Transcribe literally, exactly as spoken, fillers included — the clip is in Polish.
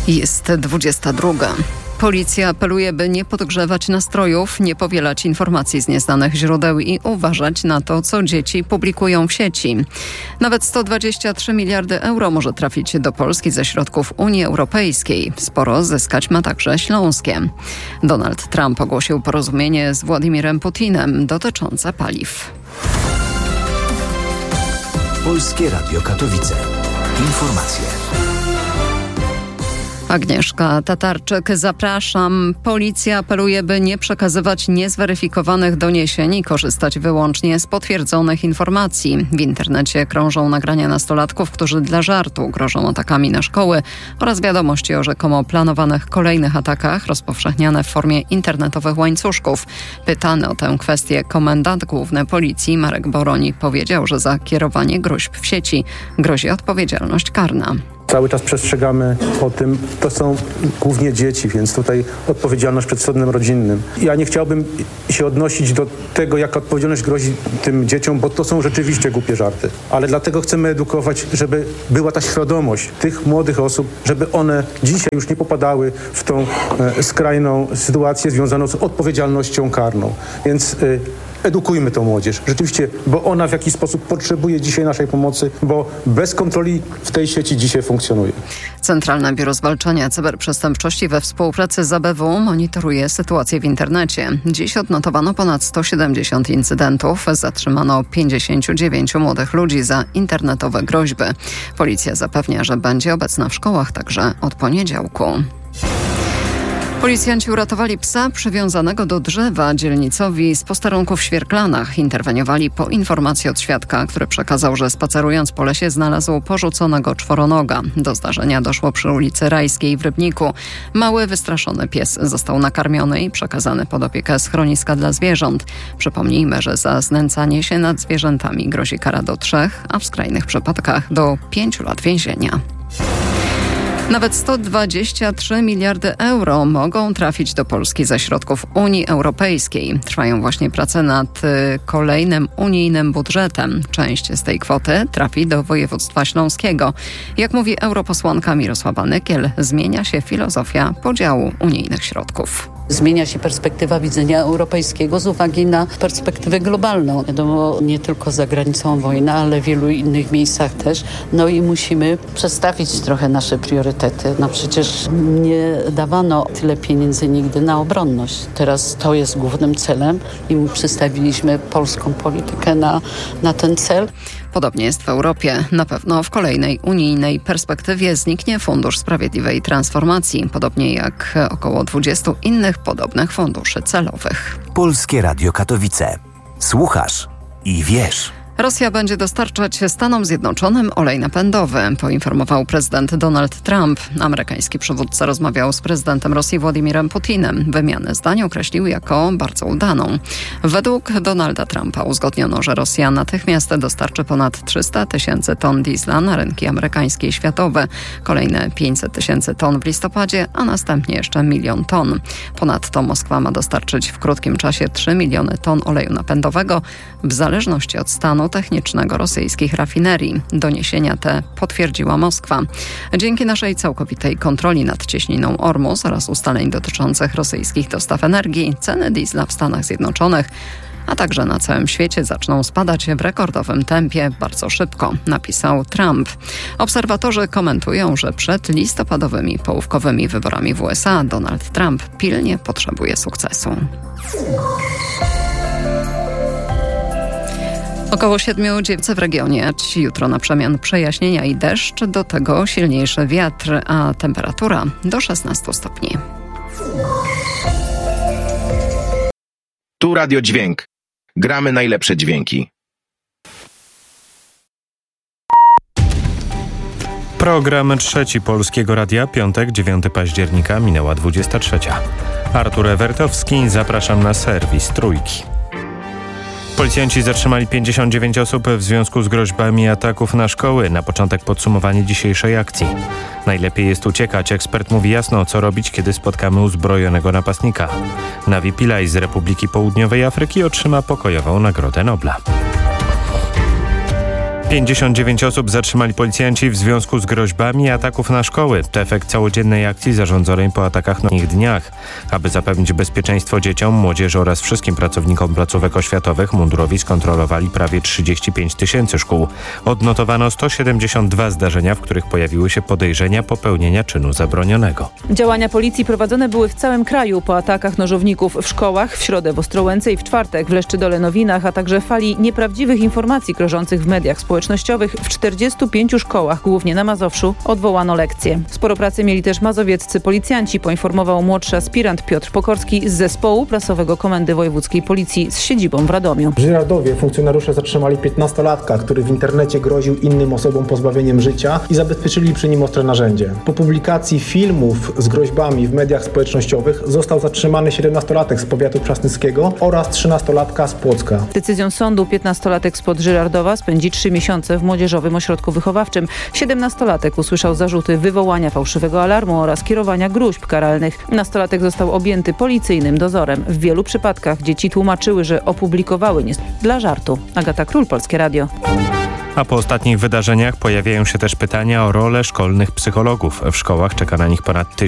Jest dwudziesta druga. Policja apeluje, by nie podgrzewać nastrojów, nie powielać informacji z nieznanych źródeł i uważać na to, co dzieci publikują w sieci. Nawet sto dwadzieścia trzy miliardy euro może trafić do Polski ze środków Unii Europejskiej. Sporo zyskać ma także Śląskie. Donald Trump ogłosił porozumienie z Władimirem Putinem dotyczące paliw. Polskie Radio Katowice. Informacje. Agnieszka Tatarczyk, zapraszam. Policja apeluje, by nie przekazywać niezweryfikowanych doniesień i korzystać wyłącznie z potwierdzonych informacji. W internecie krążą nagrania nastolatków, którzy dla żartu grożą atakami na szkoły oraz wiadomości o rzekomo planowanych kolejnych atakach rozpowszechniane w formie internetowych łańcuszków. Pytany o tę kwestię komendant główny policji Marek Boroni powiedział, że za kierowanie gruźb w sieci grozi odpowiedzialność karna. Cały czas przestrzegamy o tym, to są głównie dzieci, więc tutaj odpowiedzialność przed sądem rodzinnym. Ja nie chciałbym się odnosić do tego, jaka odpowiedzialność grozi tym dzieciom, bo to są rzeczywiście głupie żarty. Ale dlatego chcemy edukować, żeby była ta świadomość tych młodych osób, żeby one dzisiaj już nie popadały w tą e, skrajną sytuację związaną z odpowiedzialnością karną. Więc e, edukujmy tą młodzież, rzeczywiście, bo ona w jakiś sposób potrzebuje dzisiaj naszej pomocy, bo bez kontroli w tej sieci dzisiaj funkcjonuje. Centralne Biuro Zwalczania Cyberprzestępczości we współpracy z A B W monitoruje sytuację w internecie. Dziś odnotowano ponad sto siedemdziesiąt incydentów, zatrzymano pięćdziesięciu dziewięciu młodych ludzi za internetowe groźby. Policja zapewnia, że będzie obecna w szkołach także od poniedziałku. Policjanci uratowali psa przywiązanego do drzewa dzielnicowi z posterunku w Świerklanach. Interweniowali po informacji od świadka, który przekazał, że spacerując po lesie znalazł porzuconego czworonoga. Do zdarzenia doszło przy ulicy Rajskiej w Rybniku. Mały, wystraszony pies został nakarmiony i przekazany pod opiekę schroniska dla zwierząt. Przypomnijmy, że za znęcanie się nad zwierzętami grozi kara do trzech, a w skrajnych przypadkach do pięciu lat więzienia. Nawet sto dwadzieścia trzy miliardy euro mogą trafić do Polski ze środków Unii Europejskiej. Trwają właśnie prace nad kolejnym unijnym budżetem. Część z tej kwoty trafi do województwa śląskiego. Jak mówi europosłanka Mirosława Nykiel, zmienia się filozofia podziału unijnych środków. Zmienia się perspektywa widzenia europejskiego z uwagi na perspektywę globalną. Wiadomo, nie tylko za granicą wojna, ale w wielu innych miejscach też. No i musimy przestawić trochę nasze priorytety. No przecież nie dawano tyle pieniędzy nigdy na obronność. Teraz to jest głównym celem i my przestawiliśmy polską politykę na, na ten cel. Podobnie jest w Europie. Na pewno w kolejnej unijnej perspektywie zniknie Fundusz Sprawiedliwej Transformacji, podobnie jak około dwudziestu innych podobnych funduszy celowych. Polskie Radio Katowice. Słuchasz i wiesz. Rosja będzie dostarczać Stanom Zjednoczonym olej napędowy, poinformował prezydent Donald Trump. Amerykański przywódca rozmawiał z prezydentem Rosji Władimirem Putinem. Wymianę zdań określił jako bardzo udaną. Według Donalda Trumpa uzgodniono, że Rosja natychmiast dostarczy ponad trzysta tysięcy ton diesla na rynki amerykańskie i światowe. Kolejne pięćset tysięcy ton w listopadzie, a następnie jeszcze milion ton. Ponadto Moskwa ma dostarczyć w krótkim czasie trzy miliony ton oleju napędowego w zależności od stanu technicznego rosyjskich rafinerii. Doniesienia te potwierdziła Moskwa. Dzięki naszej całkowitej kontroli nad cieśniną Ormus oraz ustaleń dotyczących rosyjskich dostaw energii, ceny diesla w Stanach Zjednoczonych, a także na całym świecie zaczną spadać w rekordowym tempie bardzo szybko, napisał Trump. Obserwatorzy komentują, że przed listopadowymi połówkowymi wyborami w U S A Donald Trump pilnie potrzebuje sukcesu. Około siedmiu dziewięć w regionie. Jutro na przemian przejaśnienia i deszcz, do tego silniejszy wiatr, a temperatura do szesnastu stopni. Tu Radio Dźwięk. Gramy najlepsze dźwięki. Program trzeci Polskiego Radia, piątek, dziewiątego października, minęła dwudziesta trzecia. Artur Ewertowski, zapraszam na serwis Trójki. Policjanci zatrzymali pięćdziesiąt dziewięć osób w związku z groźbami ataków na szkoły. Na początek podsumowanie dzisiejszej akcji. Najlepiej jest uciekać. Ekspert mówi jasno, co robić, kiedy spotkamy uzbrojonego napastnika. Navi Pillay z Republiki Południowej Afryki otrzyma pokojową Nagrodę Nobla. pięćdziesiąt dziewięć osób zatrzymali policjanci w związku z groźbami ataków na szkoły. To efekt całodziennej akcji zarządzonej po atakach na nich dniach. Aby zapewnić bezpieczeństwo dzieciom, młodzieży oraz wszystkim pracownikom placówek oświatowych, mundurowi skontrolowali prawie trzydzieści pięć tysięcy szkół. Odnotowano sto siedemdziesiąt dwa zdarzenia, w których pojawiły się podejrzenia popełnienia czynu zabronionego. Działania policji prowadzone były w całym kraju po atakach nożowników w szkołach, w środę w Ostrołęce i w czwartek w Leszczydole-Nowinach, a także fali nieprawdziwych informacji krążących w mediach społecznościowych. W czterdziestu pięciu szkołach, głównie na Mazowszu, odwołano lekcje. Sporo pracy mieli też mazowieccy policjanci, poinformował młodszy aspirant Piotr Pokorski z zespołu prasowego Komendy Wojewódzkiej Policji z siedzibą w Radomiu. W Żyrardowie funkcjonariusze zatrzymali piętnastolatka, który w internecie groził innym osobom pozbawieniem życia i zabezpieczyli przy nim ostre narzędzie. Po publikacji filmów z groźbami w mediach społecznościowych został zatrzymany siedemnastolatek z powiatu przasnyckiego oraz trzynastolatka z Płocka. Decyzją sądu piętnastolatek spod Żyrardowa spędzi trzy miesiące w Młodzieżowym Ośrodku Wychowawczym. siedemnastolatek usłyszał zarzuty wywołania fałszywego alarmu oraz kierowania gruźb karalnych. Nastolatek został objęty policyjnym dozorem. W wielu przypadkach dzieci tłumaczyły, że opublikowały nie dla żartu. Agata Król, Polskie Radio. A po ostatnich wydarzeniach pojawiają się też pytania o rolę szkolnych psychologów. W szkołach czeka na nich ponad tysiąc